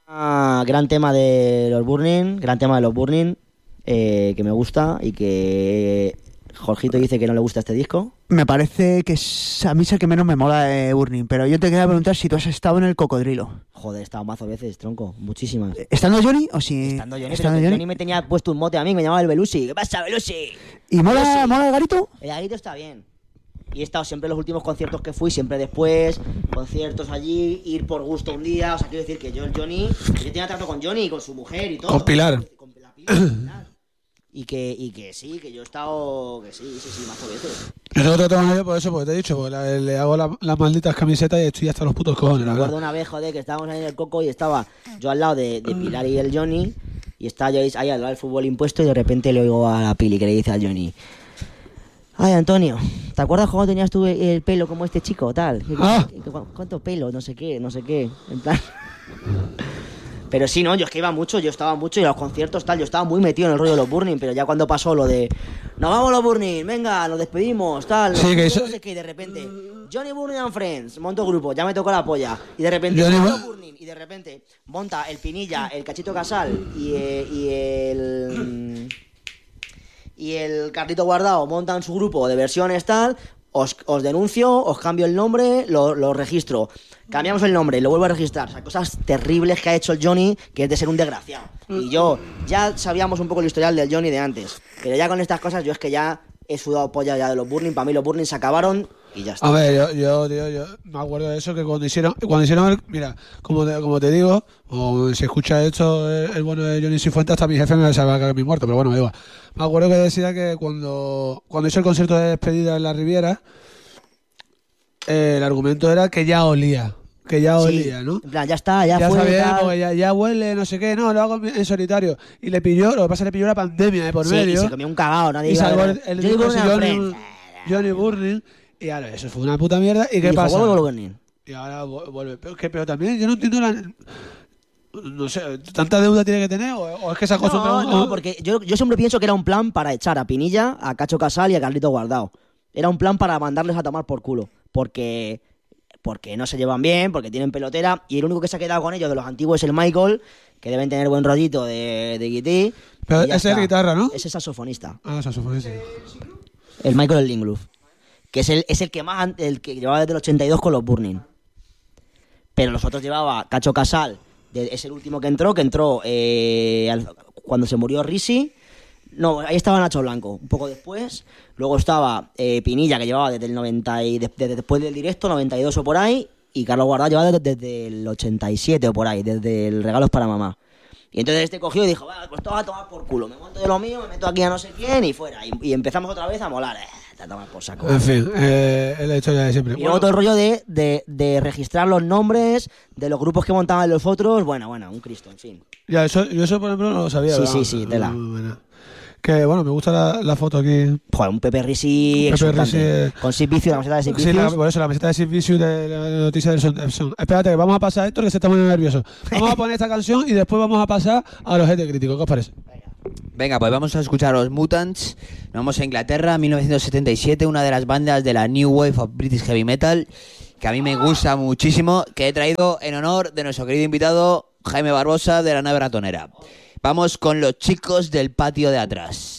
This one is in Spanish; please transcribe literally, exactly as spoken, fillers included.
Ah, gran tema de los Burning, gran tema de los Burning, eh, que me gusta y que Jorgito dice que no le gusta este disco. Me parece que es, a mí es el que menos me mola de Burning, pero yo te quería preguntar si tú has estado en el Cocodrilo. Joder, he estado mazo veces, tronco, muchísimas. ¿Estando Johnny o si...? Estando Johnny, ¿Estando pero Johnny? Johnny me tenía puesto un mote a mí, me llamaba el Belusi. ¿Qué pasa, Belusi? ¿Y mola, Belusi. mola el garito? El garito está bien. Y he estado siempre en los últimos conciertos que fui, siempre después, conciertos allí, ir por gusto un día. O sea, quiero decir que yo, el Johnny, yo tenía trato con Johnny, con su mujer y todo. Con Pilar. Con la Pilar, con Pilar. Y que, y que sí, que yo he estado, que sí, sí, sí, mazo veces. Yo tengo trato con ellos por eso, porque te he dicho, porque la- le hago la- las malditas camisetas y estoy hasta los putos cojones, Me la acuerdo verdad. una vez, joder, que estábamos ahí en el Coco y estaba yo al lado de, de Pilar y el Johnny, y estaba yo ahí al lado del fútbol impuesto, y de repente le oigo a la Pili que le dice al Johnny: ay, Antonio, ¿te acuerdas cómo tenías tú el pelo como este chico, tal? ¿Qué- Ah. qué- cu- ¿Cuánto pelo? No sé qué, no sé qué, en plan... Pero sí, no, yo es que iba mucho, yo estaba mucho y a los conciertos tal, yo estaba muy metido en el rollo de los Burning, pero ya cuando pasó lo de nos vamos los Burning, venga, nos despedimos, tal, Sí, no, que no eso- sé qué, y de repente, Johnny Burning and Friends, monto grupo, ya me tocó la polla, y de repente, Johnny monto Bu- Burning, y de repente, monta el Pinilla, el Cachito Casal y, eh, y el... y el Carlito Guardado montan su grupo de versiones tal, os, os denuncio, os cambio el nombre, lo, lo registro. Cambiamos el nombre, lo vuelvo a registrar. O sea, cosas terribles que ha hecho el Johnny, que es de ser un desgraciado. Y yo, ya sabíamos un poco el historial del Johnny de antes, pero ya con estas cosas yo es que ya he sudado polla ya de los Burning. Para mí los Burning se acabaron y ya está. A ver, yo, yo, tío, yo me acuerdo de eso, que cuando hicieron, cuando hicieron el, mira, como te, como te digo, o si escucha esto el, el bueno de Johnny Cifuentes, hasta mi jefe me se va a cagar mi muerto, pero bueno, me da igual. Me acuerdo que decía que cuando, cuando hizo el concierto de despedida en la Riviera, eh, el argumento era que ya olía, que ya Sí, olía, ¿no? en plan, ya está, ya, Ya fue. sabía, tal. porque ya, ya huele, no sé qué, no, lo hago en solitario. Y le pilló, lo que pasa es que le pilló la pandemia de por Sí, medio. y se comió un cagao, nadie Y iba a salvó ver. el, el Johnny disco ese Burning and Johnny, Friends. Johnny Burning. Y ahora, eso fue una puta mierda. ¿Y Y qué dijo, pasa? "Vuelvo con los Burning". Y ahora vu- vuelve. Pero, es que, pero también yo no entiendo la... No sé, ¿tanta deuda tiene que tener? ¿O, o es que se ha acostumbrado? No, no, porque yo, yo siempre pienso que era un plan para echar a Pinilla, a Cacho Casal y a Carlito Guardado. Era un plan para mandarles a tomar por culo. Porque, porque no se llevan bien, porque tienen pelotera. Y el único que se ha quedado con ellos de los antiguos es el Michael, que deben tener buen rollito de, de guití. Pero y ya ese es está. guitarra, ¿no? Ese es saxofonista. Ah, saxofón, sí. El Michael el Lingluf. Que es el, es el que más an- el que llevaba desde el ochenta y dos con los Burning. Pero los otros llevaba Cacho Casal, de- es el último que entró, que entró eh, al- cuando se murió Risi. No, ahí estaba Nacho Blanco, un poco después. Luego estaba eh, Pinilla, que llevaba desde el noventa y de- desde después del directo, noventa y dos o por ahí. Y Carlos Guardado llevaba desde, desde el ochenta y siete o por ahí, desde el Regalos para Mamá. Y entonces este cogió y dijo, va, pues todo a tomar por culo. Me monto de lo mío, me meto aquí a no sé quién y fuera. Y, y empezamos otra vez a molar. Eh, a tomar por saco. En fin, eh, es la historia de siempre. Y luego todo el rollo de, de, de registrar los nombres de los grupos que montaban los otros. Bueno, bueno, un Cristo, en fin. Ya, eso, yo eso, por ejemplo, no lo sabía. Sí, ¿verdad? sí, sí, tela. Muy buena. Que, bueno, me gusta la, la foto aquí. Joder, un Pepe Risi Pepe exultante. Risi, eh. Con Sid Vicious, la camiseta de Sid Sí, la, Vicious. por eso, la meseta de Sid Vicious de la noticia del son, del son. Espérate, que vamos a pasar esto, que se está muy nervioso. Vamos a poner esta canción y después vamos a pasar a los gente críticos. ¿Qué os parece? Venga, pues vamos a escuchar a los Mutants. Nos vamos a Inglaterra, mil novecientos setenta y siete, una de las bandas de la New Wave of British Heavy Metal, que a mí me gusta muchísimo, que he traído en honor de nuestro querido invitado Jaime Barbosa de la Nave Ratonera. Vamos con los chicos del patio de atrás.